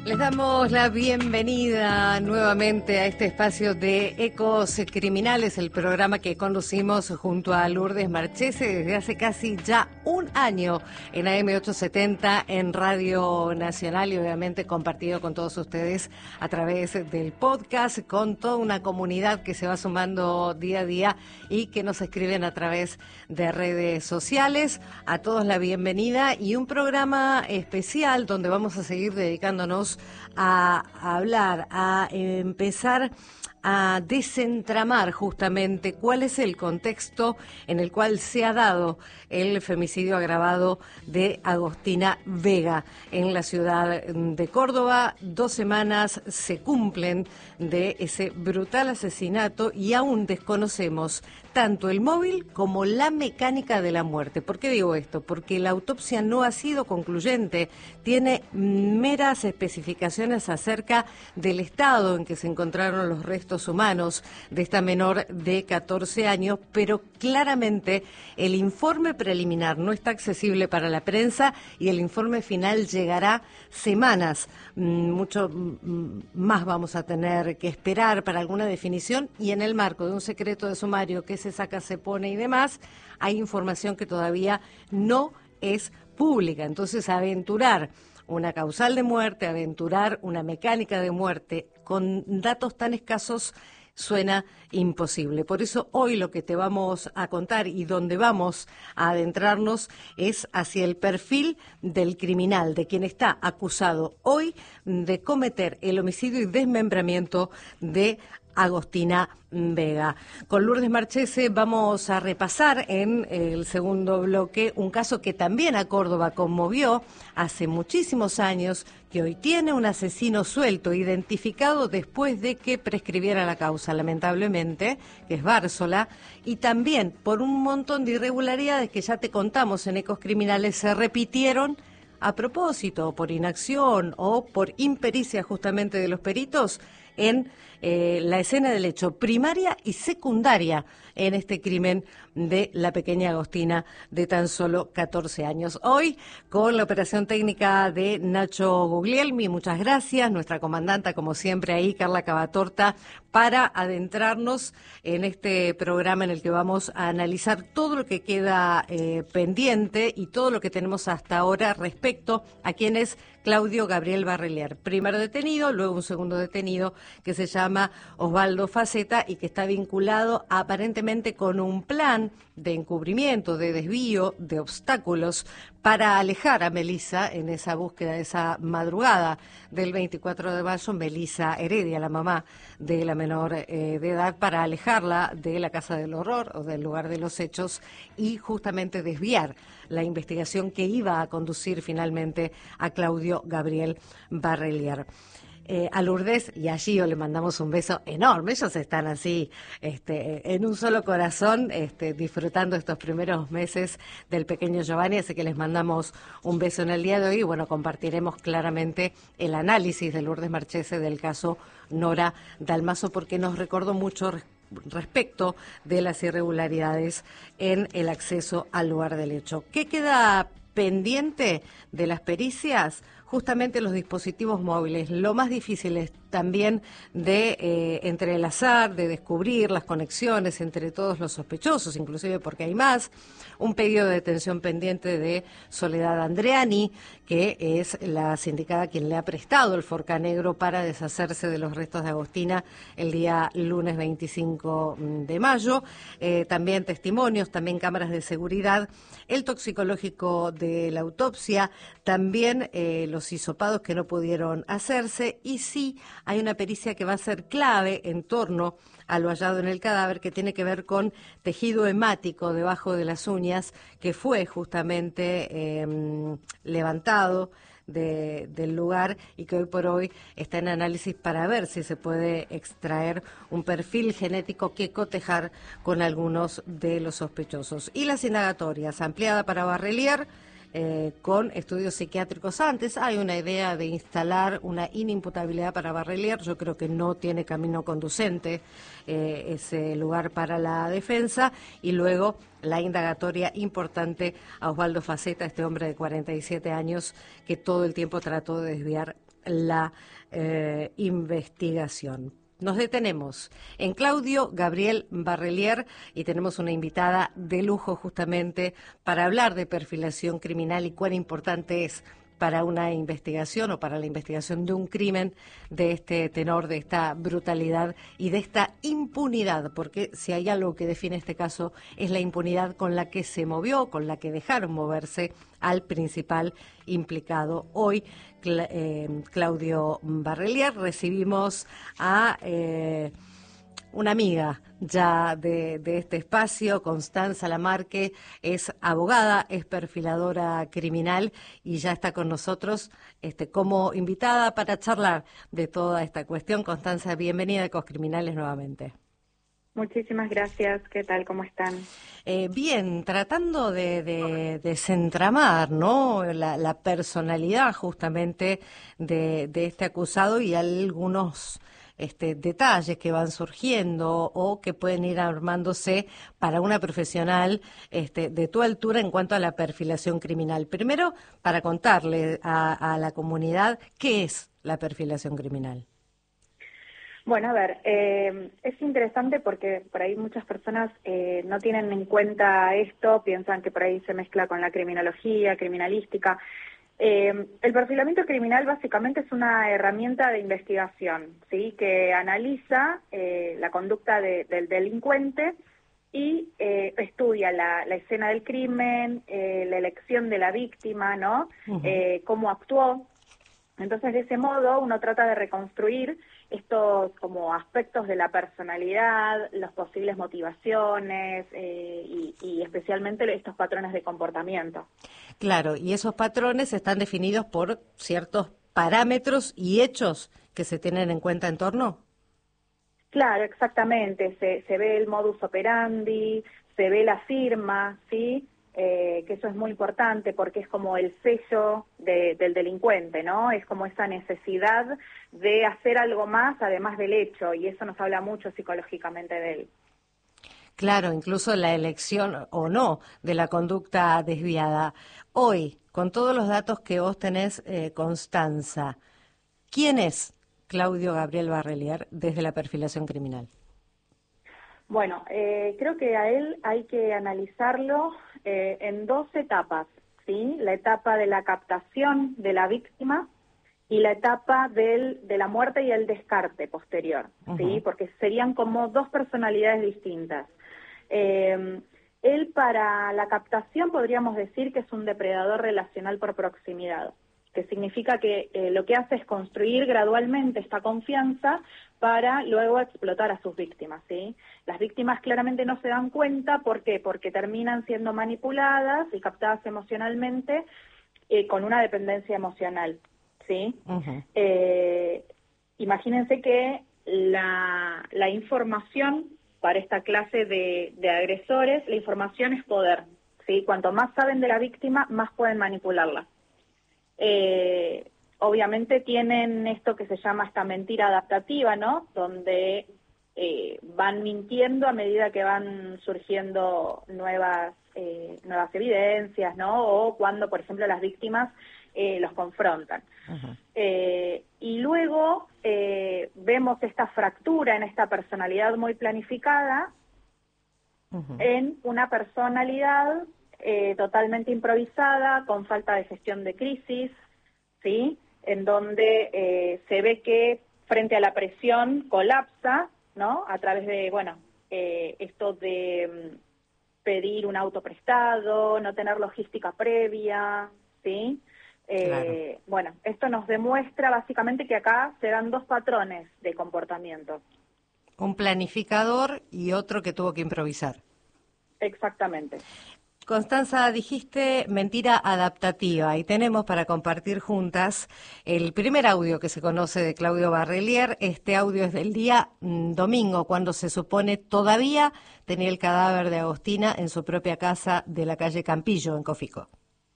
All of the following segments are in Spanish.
Les damos la bienvenida nuevamente a este espacio de Ecos Criminales, el programa que conducimos junto a Lourdes Marchese desde hace casi ya un año en AM870 en Radio Nacional y obviamente compartido con todos ustedes a través del podcast, con toda una comunidad que se va sumando día a día y que nos escriben a través de redes sociales. A todos la bienvenida y un programa especial donde vamos a seguir dedicándonos a hablar, a empezar a desentramar justamente cuál es el contexto en el cual se ha dado el femicidio agravado de Agostina Vega en la ciudad de Córdoba. 2 semanas se cumplen de ese brutal asesinato y aún desconocemos tanto el móvil como la mecánica de la muerte. ¿Por qué digo esto? Porque la autopsia no ha sido concluyente, tiene meras especificaciones acerca del estado en que se encontraron los restos humanos de esta menor de 14 años, pero claramente el informe preliminar no está accesible para la prensa y el informe final llegará semanas. Mucho más vamos a tener que esperar para alguna definición y en el marco de un secreto de sumario que se saca, se pone y demás, hay información que todavía no es pública. Entonces, aventurar una causal de muerte, aventurar una mecánica de muerte con datos tan escasos suena imposible. Por eso hoy lo que te vamos a contar y donde vamos a adentrarnos es hacia el perfil del criminal, de quien está acusado hoy de cometer el homicidio y desmembramiento de Agostina Vega. Con Lourdes Marchese vamos a repasar en el segundo bloque un caso que también a Córdoba conmovió hace muchísimos años, que hoy tiene un asesino suelto, identificado después de que prescribiera la causa, lamentablemente, que es Bársola, y también por un montón de irregularidades que ya te contamos en Ecos Criminales se repitieron a propósito, por inacción o por impericia justamente de los peritos en la escena del hecho primaria y secundaria en este crimen de la pequeña Agostina de tan solo 14 años. Hoy, con la operación técnica de Nacho Guglielmi, muchas gracias, nuestra comandanta, como siempre, ahí, Carla Cavatorta, para adentrarnos en este programa en el que vamos a analizar todo lo que queda pendiente y todo lo que tenemos hasta ahora respecto a quién es Claudio Gabriel Barrelier. Primero detenido, luego un segundo detenido que se llama Osvaldo Faceta y que está vinculado aparentemente con un plan de encubrimiento, de desvío, de obstáculos para alejar a Melissa en esa búsqueda, de esa madrugada del 24 de mayo, Melissa Heredia, la mamá de la menor de edad, para alejarla de la casa del horror o del lugar de los hechos y justamente desviar la investigación que iba a conducir finalmente a Claudio Gabriel Barrelier. A Lourdes y a Gio le mandamos un beso enorme. Ellos están así, en un solo corazón, disfrutando estos primeros meses del pequeño Giovanni, así que les mandamos un beso en el día de hoy y bueno, compartiremos claramente el análisis de Lourdes Marchese del caso Nora Dalmazo, porque nos recordó mucho respecto de las irregularidades en el acceso al lugar del hecho. ¿Qué queda pendiente de las pericias? Justamente los dispositivos móviles. Lo más difícil es también de entrelazar, de descubrir las conexiones entre todos los sospechosos, inclusive porque hay más. Un pedido de detención pendiente de Soledad Andreani, que es la sindicada quien le ha prestado el Forca Negro para deshacerse de los restos de Agostina el día lunes 25 de mayo. También testimonios, también cámaras de seguridad, el toxicológico de la autopsia, también los hisopados que no pudieron hacerse y sí hay una pericia que va a ser clave en torno a lo hallado en el cadáver, que tiene que ver con tejido hemático debajo de las uñas, que fue justamente levantado del lugar y que hoy por hoy está en análisis para ver si se puede extraer un perfil genético que cotejar con algunos de los sospechosos. Y las indagatorias, ampliada para Barrelier, con estudios psiquiátricos antes. Hay una idea de instalar una inimputabilidad para Barrelier. Yo creo que no tiene camino conducente ese lugar para la defensa. Y luego la indagatoria importante a Osvaldo Faceta, este hombre de 47 años que todo el tiempo trató de desviar la investigación. Nos detenemos en Claudio Gabriel Barrelier y tenemos una invitada de lujo justamente para hablar de perfilación criminal y cuán importante es para una investigación o para la investigación de un crimen de este tenor, de esta brutalidad y de esta impunidad, porque si hay algo que define este caso es la impunidad con la que se movió, con la que dejaron moverse al principal implicado. Hoy, Claudio Barrelier, recibimos a una amiga ya de este espacio, Constanza Lamarque, es abogada, es perfiladora criminal y ya está con nosotros como invitada para charlar de toda esta cuestión. Constanza, bienvenida a Ecos Criminales nuevamente. Muchísimas gracias. ¿Qué tal? ¿Cómo están? Bien, tratando de desentramar, ¿no?, la personalidad justamente de este acusado y algunos detalles que van surgiendo o que pueden ir armándose para una profesional de tu altura en cuanto a la perfilación criminal. Primero, para contarle a la comunidad qué es la perfilación criminal. Bueno, a ver, es interesante porque por ahí muchas personas no tienen en cuenta esto, piensan que por ahí se mezcla con la criminología, criminalística. El perfilamiento criminal básicamente es una herramienta de investigación, ¿sí?, que analiza la conducta del delincuente y estudia la escena del crimen, la elección de la víctima, ¿no? Uh-huh. Cómo actuó. Entonces, de ese modo, uno trata de reconstruir estos como aspectos de la personalidad, las posibles motivaciones y especialmente estos patrones de comportamiento. Claro, y esos patrones están definidos por ciertos parámetros y hechos que se tienen en cuenta en torno. Claro, exactamente. Se ve el modus operandi, se ve la firma, ¿sí? Que eso es muy importante porque es como el sello del delincuente, ¿no? Es como esa necesidad de hacer algo más además del hecho, y eso nos habla mucho psicológicamente de él. Claro, incluso la elección o no de la conducta desviada. Hoy, con todos los datos que vos tenés, Constanza, ¿quién es Claudio Gabriel Barrelier desde la perfilación criminal? Bueno, creo que a él hay que analizarlo en dos etapas, ¿sí? La etapa de la captación de la víctima y la etapa de la muerte y el descarte posterior, ¿sí? Uh-huh. Porque serían como dos personalidades distintas. Él para la captación podríamos decir que es un depredador relacional por proximidad, que significa que lo que hace es construir gradualmente esta confianza para luego explotar a sus víctimas, ¿sí? Las víctimas claramente no se dan cuenta, ¿por qué? Porque terminan siendo manipuladas y captadas emocionalmente con una dependencia emocional, ¿sí? Uh-huh. Imagínense que la información para esta clase de agresores, la información es poder, ¿sí? Cuanto más saben de la víctima, más pueden manipularla. Obviamente tienen esto que se llama esta mentira adaptativa, ¿no? Donde van mintiendo a medida que van surgiendo nuevas evidencias, ¿no? O cuando, por ejemplo, las víctimas los confrontan. Uh-huh. Y luego vemos esta fractura en esta personalidad muy planificada, uh-huh, en una personalidad totalmente improvisada, con falta de gestión de crisis, ¿sí? En donde se ve que frente a la presión colapsa, ¿no? A través de, esto de pedir un auto prestado, no tener logística previa, ¿sí? Claro. Esto nos demuestra básicamente que acá se dan dos patrones de comportamiento. Un planificador y otro que tuvo que improvisar. Exactamente. Constanza, dijiste mentira adaptativa y tenemos para compartir juntas el primer audio que se conoce de Claudio Barrelier. Este audio es del día domingo, cuando se supone todavía tenía el cadáver de Agostina en su propia casa de la calle Campillo, en Cofico.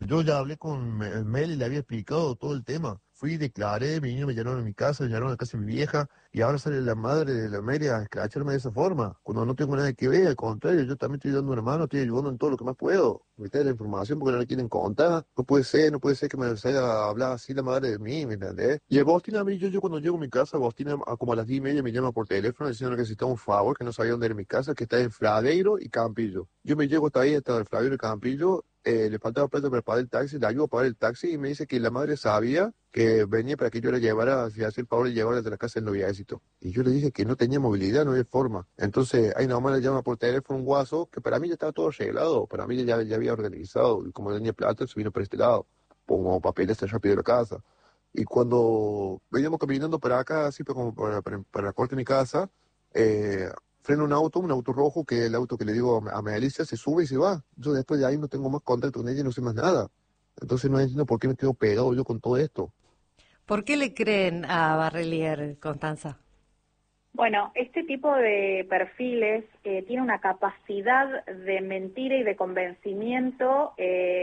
Yo ya hablé con Mel y le había explicado todo el tema. Fui, declaré, mi niño me llevaron a mi casa, me llevaron a la casa de mi vieja, y ahora sale la madre de la Mary a escracharme de esa forma, cuando no tengo nada que ver. Al contrario, yo también estoy dando una mano, estoy ayudando en todo lo que más puedo. Meter la información porque no la quieren contar. No puede ser que me salga a hablar así la madre de mí, ¿me entendés? Y Agostina, a mí, yo cuando llego a mi casa, Agostina, como a las 10:30 me llama por teléfono diciendo que necesitaba un favor, que no sabía dónde era mi casa, que está en Fradeiro y Campillo. Yo me llego hasta ahí, hasta el Fradeiro y Campillo. Le faltaba plata para pagar el taxi, le ayudo a pagar el taxi y me dice que la madre sabía que venía para que yo la llevara, si hacía el favor de llevarla de la casa del noviecito. Y yo le dije que no tenía movilidad, no había forma. Entonces, ahí nomás le llama por teléfono un guaso, que para mí ya estaba todo arreglado, para mí ya había organizado, y como no tenía plata, se vino por este lado, pongo papeles rápido de la casa. Y cuando veníamos caminando para acá, así como para la corte de mi casa, frena un auto rojo, que es el auto que le digo a Melissa, se sube y se va. Yo después de ahí no tengo más contacto con ella y no sé más nada. Entonces no entiendo por qué me quedo pegado yo con todo esto. ¿Por qué le creen a Barrelier, Constanza? Bueno, este tipo de perfiles tiene una capacidad de mentira y de convencimiento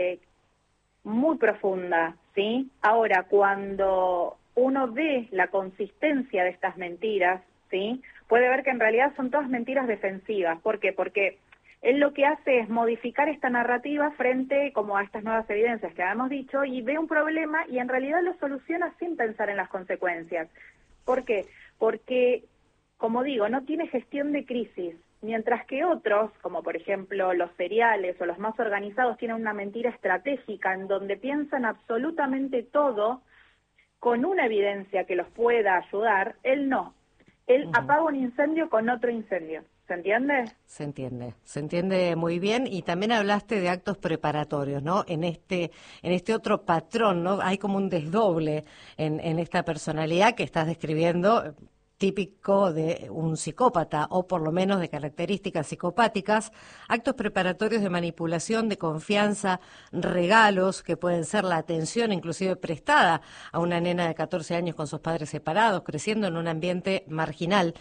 muy profunda, ¿sí? Ahora, cuando uno ve la consistencia de estas mentiras, ¿sí? Puede ver que en realidad son todas mentiras defensivas. ¿Por qué? Porque él lo que hace es modificar esta narrativa frente como a estas nuevas evidencias que habíamos dicho, y ve un problema y en realidad lo soluciona sin pensar en las consecuencias. ¿Por qué? Porque, como digo, no tiene gestión de crisis, mientras que otros, como por ejemplo los seriales o los más organizados, tienen una mentira estratégica en donde piensan absolutamente todo con una evidencia que los pueda ayudar. Él no. Él apaga un incendio con otro incendio. ¿Se entiende? Se entiende muy bien. Y también hablaste de actos preparatorios, ¿no? En este otro patrón, ¿no? Hay como un desdoble en esta personalidad que estás describiendo, típico de un psicópata, o por lo menos de características psicopáticas, actos preparatorios de manipulación, de confianza, regalos que pueden ser la atención inclusive prestada a una nena de 14 años con sus padres separados, creciendo en un ambiente marginal,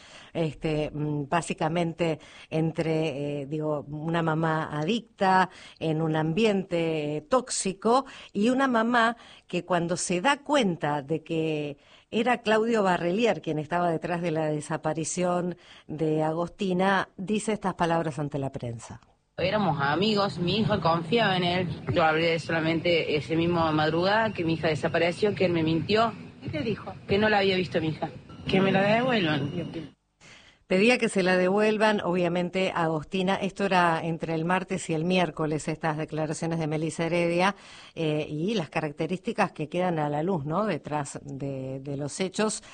básicamente entre, una mamá adicta, en un ambiente tóxico, y una mamá que cuando se da cuenta de que era Claudio Barrelier quien estaba detrás de la desaparición de Agostina, dice estas palabras ante la prensa. Éramos amigos, mi hija confiaba en él. Yo hablé solamente ese mismo madrugada que mi hija desapareció, que él me mintió. ¿Qué te dijo? Que no la había visto mi hija. Que me la devuelvan. Pedía que se la devuelvan, obviamente, a Agostina. Esto era entre el martes y el miércoles, estas declaraciones de Melissa Heredia, y las características que quedan a la luz, ¿no?, detrás de los hechos.